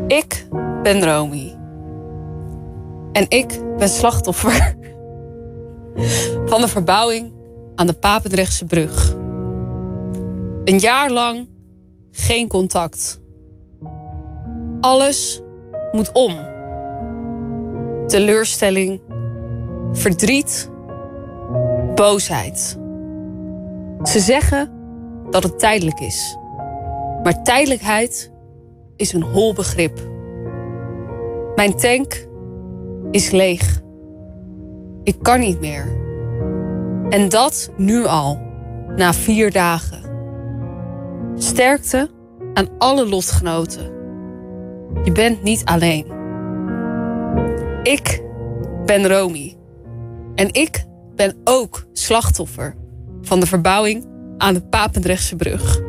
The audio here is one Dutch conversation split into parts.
Ik ben Romy. En ik ben slachtoffer van de verbouwing aan de Papendrechtse brug. Een jaar lang geen contact. Alles moet om. Teleurstelling, verdriet, boosheid. Ze zeggen dat het tijdelijk is. Maar tijdelijkheid is een hol begrip. Mijn tank is leeg. Ik kan niet meer. En dat nu al, na 4 dagen. Sterkte aan alle lotgenoten. Je bent niet alleen. Ik ben Romy. En ik ben ook slachtoffer van de verbouwing aan de Papendrechtse brug.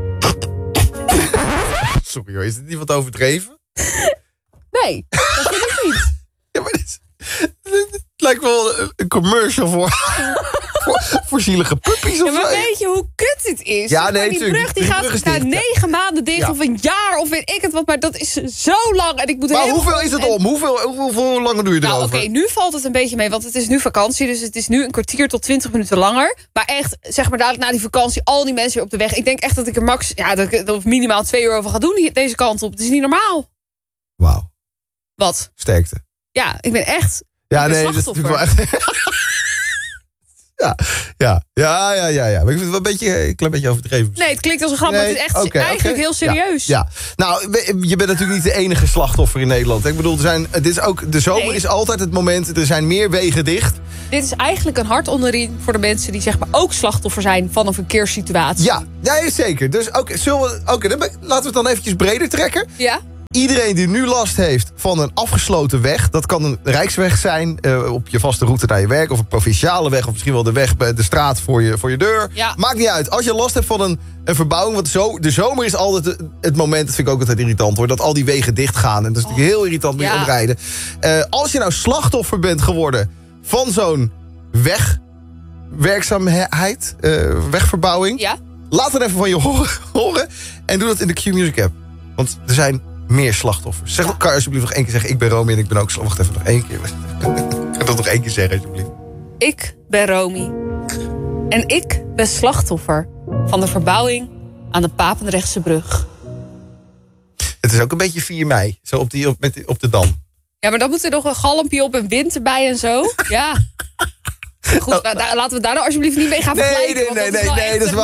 Sorry hoor, is dit niet wat overdreven? Nee, dat vind ik niet. Ja, maar dit lijkt wel een commercial voor zielige puppies of Ja, maar zo. weet je hoe kut dit is? Ja, nee, die tuurlijk. brug die Die gaat brug is staan dicht, 9 maanden dicht, Ja. of een jaar, of weet ik het wat. Maar dat is zo lang. En ik moet Maar helemaal- hoeveel is het om? Hoeveel langer doe je Nou, erover? oké, nu valt het een beetje mee, want het is nu vakantie. Dus het is nu een kwartier tot 20 minuten langer. Maar echt, zeg maar dadelijk na die vakantie, al die mensen weer op de weg. Ik denk echt dat ik er dat ik er minimaal 2 uur over ga doen deze kant op. Het is niet normaal. Wauw, Wat? sterkte. Ja, ik ben echt Ja, een nee, dat is slachtoffer. natuurlijk wel echt... Ja. Maar ik vind het wel een klein beetje overdreven. Nee, het klinkt als een grap, maar het is echt eigenlijk heel serieus. Ja. Nou, je bent natuurlijk niet de enige slachtoffer in Nederland. Ik bedoel, de zomer is altijd het moment. Er zijn meer wegen dicht. Dit is eigenlijk een hart onder de riem voor de mensen die zeg maar ook slachtoffer zijn van een verkeerssituatie. Ja, zeker. Dus laten we het dan eventjes breder trekken. Ja? Iedereen die nu last heeft van een afgesloten weg... dat kan een rijksweg zijn op je vaste route naar je werk... of een provinciale weg, of misschien wel de weg bij de straat voor je deur. Ja. Maakt niet uit. Als je last hebt van een verbouwing... want de zomer is altijd het moment... dat vind ik ook altijd irritant hoor... dat al die wegen dicht gaan. En dat is natuurlijk heel irritant mee omrijden. Als je nou slachtoffer bent geworden... van zo'n wegwerkzaamheid, wegverbouwing... Ja? laat het even van je horen. En doe dat in de Q-Music app. Want er zijn meer slachtoffers. Kan je alsjeblieft nog 1 keer zeggen... ik ben Romy en ik ben ook slachtoffer. Wacht even nog 1 keer. Kan dat nog 1 keer zeggen alsjeblieft. Ik ben Romy. En ik ben slachtoffer van de verbouwing aan de Papendrechtse brug. Het is ook een beetje 4 mei. Zo op de Dam. Ja, maar dan moet er nog een galmpje op en wind erbij en zo. Ja. Goed, laten we daar nou alsjeblieft niet mee gaan vergelijken. want dat is wel echt, dat is